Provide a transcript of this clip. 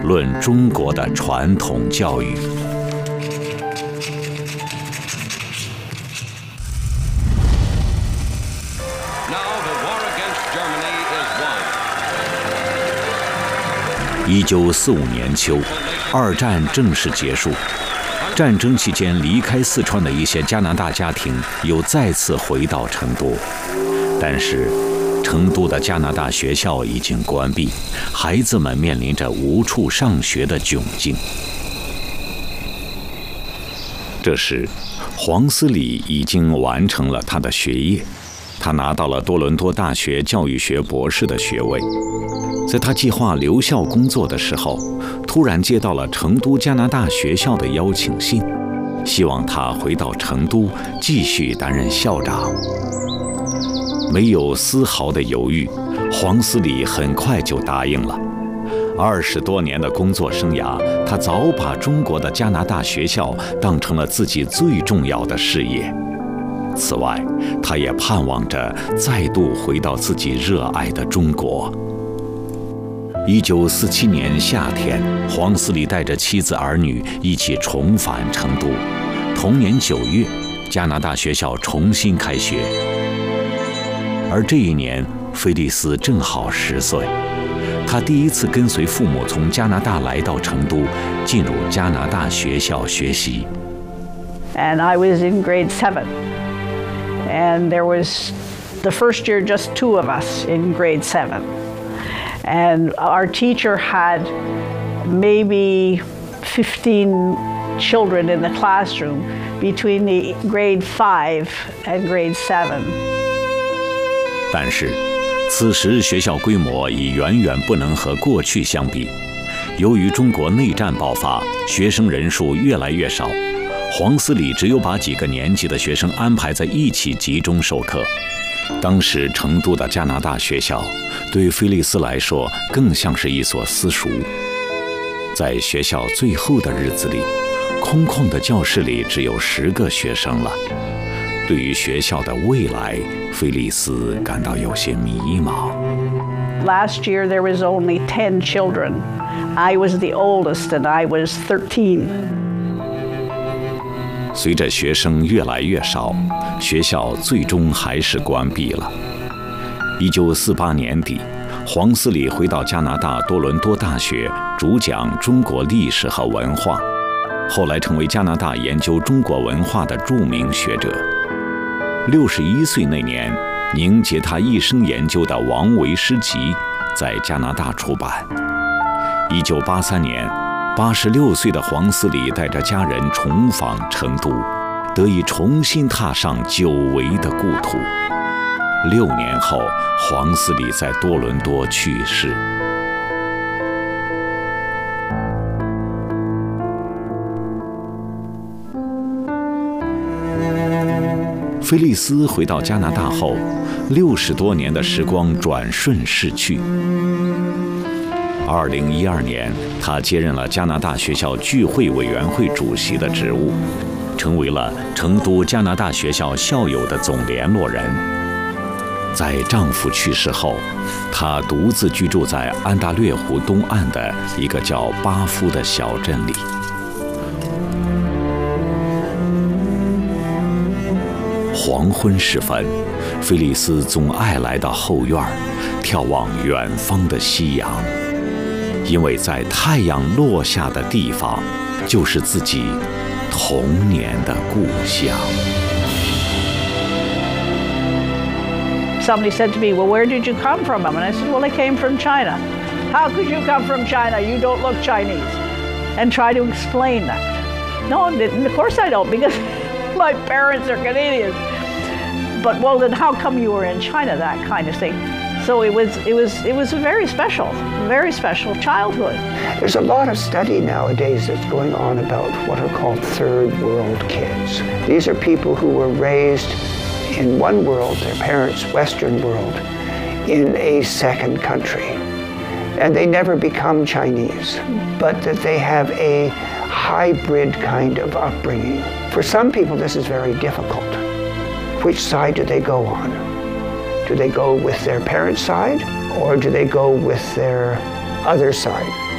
论中国的传统教育。1945年秋，二战正式结束。战争期间离开四川的一些加拿大家庭又再次回到成都，但是成都的加拿大学校已经关闭，孩子们面临着无处上学的窘境。这时，黄思礼已经完成了他的学业，他拿到了多伦多大学教育学博士的学位。在他计划留校工作的时候，突然接到了成都加拿大学校的邀请信，希望他回到成都继续担任校长。没有丝毫的犹豫，黄思礼很快就答应了。20多年的工作生涯，他早把中国的加拿大学校当成了自己最重要的事业。此外，他也盼望着再度回到自己热爱的中国。1947年夏天，黄思礼带着妻子儿女一起重返成都。同年9月，加拿大学校重新开学。而这一年，菲利斯正好10岁，他第一次跟随父母从加拿大来到成都，进入加拿大学校学习。 And I was in grade 7, and there was the first year just 2 of us in grade 7. And our teacher had maybe 15 children in the classroom between the grade 5 and grade 7. 但是，此时学校规模已远远不能和过去相比。由于中国内战爆发，学生人数越来越少，黄思礼只有把几个年级的学生安排在一起集中授课。当时成都的加拿大学校对菲利斯来说更像是一所私塾。在学校最后的日子里，空旷的教室里只有10个学生了。对于学校的未来，菲利斯感到有些迷茫。 Last year there was only 10 children. I was the oldest and I was 13. 随着学生越来越少，学校最终还是关闭了。1948年底，黄思礼回到加拿大多伦多大学，主讲中国历史和文化，后来成为加拿大研究中国文化的著名学者。61岁那年，凝结他一生研究的《王维诗集》在加拿大出版。1983年，86岁的黄思礼带着家人重访成都，得以重新踏上久违的故土。6年后，黄思礼在多伦多去世。菲利斯回到加拿大后，60多年的时光转瞬逝去。2012年，他接任了加拿大学校聚会委员会主席的职务，成为了成都加拿大学校校友的总联络人。在丈夫去世后，她独自居住在安大略湖东岸的一个叫巴夫的小镇里。黄昏时分，菲利斯总爱来到后院，眺望远方的夕阳，因为在太阳落下的地方，就是自己童年的故乡。 Somebody said to me, well, where did you come from? And I said, well, I came from China. How could you come from China? You don't look Chinese. And try to explain that. No, of course I don't, because my parents are Canadians. But well, then how come you were in China? That kind of thing. So it was a very special childhood. There's a lot of study nowadays that's going on about what are called third world kids. These are people who were raised in one world, their parents' Western world, in a second country. And they never become Chinese, but that they have a hybrid kind of upbringing. For some people, this is very difficult. Which side do they go on? Do they go with their parents' side, or do they go with their other side?